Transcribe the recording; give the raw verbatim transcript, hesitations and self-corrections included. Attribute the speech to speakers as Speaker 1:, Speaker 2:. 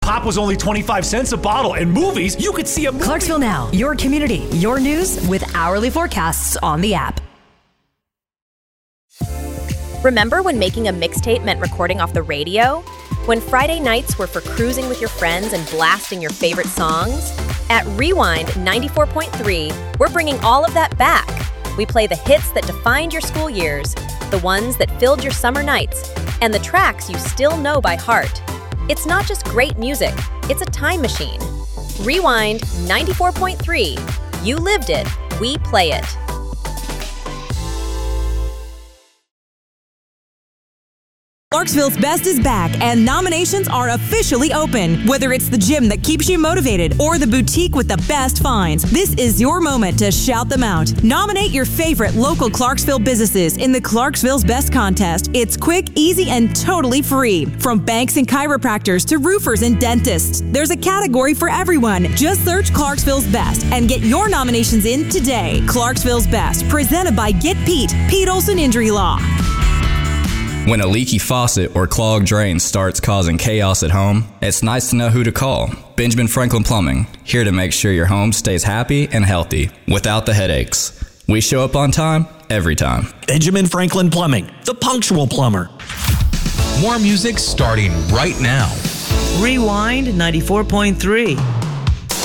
Speaker 1: Pop was only twenty-five cents a bottle, and movies, you could see a movie.
Speaker 2: Clarksville Now, your community, your news with hourly forecasts on the app.
Speaker 3: Remember when making a mixtape meant recording off the radio? When Friday nights were for cruising with your friends and blasting your favorite songs? At Rewind ninety-four point three, we're bringing all of that back. We play the hits that defined your school years, the ones that filled your summer nights, and the tracks you still know by heart. It's not just great music, it's a time machine. Rewind ninety-four point three. You lived it, we play it.
Speaker 4: Clarksville's Best is back, and nominations are officially open. Whether it's the gym that keeps you motivated or the boutique with the best finds, this is your moment to shout them out. Nominate your favorite local Clarksville businesses in the Clarksville's Best contest. It's quick, easy, and totally free. From banks and chiropractors to roofers and dentists, there's a category for everyone. Just search Clarksville's Best and get your nominations in today. Clarksville's Best, presented by Get Pete, Pete Olson Injury Law.
Speaker 5: When a leaky faucet or clogged drain starts causing chaos at home, it's nice to know who to call. Benjamin Franklin Plumbing, here to make sure your home stays happy and healthy without the headaches. We show up on time, every time.
Speaker 6: Benjamin Franklin Plumbing, the punctual plumber.
Speaker 7: More music starting right now.
Speaker 8: Rewind ninety-four point three.